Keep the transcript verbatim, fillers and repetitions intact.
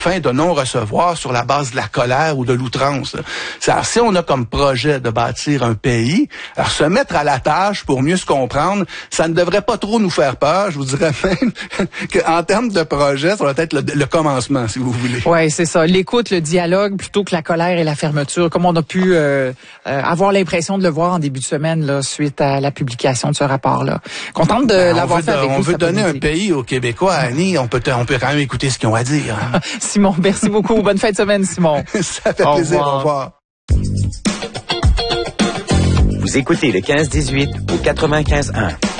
fin de non-recevoir sur la base de la colère ou de l'outrance. Alors, si on a comme projet de bâtir un pays, alors se mettre à la tâche pour mieux se comprendre, ça ne devrait pas trop nous faire peur. Je vous dirais même qu'en termes de projet, ça va être le, le commencement, si vous voulez. Oui, c'est ça. L'écoute, le dialogue, plutôt que la colère et la fermeture, comme on a pu euh, euh, avoir l'impression de le voir en début de semaine, là, suite à la publication de ce rapport-là. Contente de ben, l'avoir fait de, avec on vous. On veut donner un pays aux Québécois, Annie. On peut, on peut quand même écouter ce qu'ils ont à dire. Hein? Simon, merci beaucoup. Bonne fin de semaine, Simon. Ça fait Au plaisir. revoir. Au revoir. Vous écoutez le quinze dix-huit au quatre-vingt-quinze un.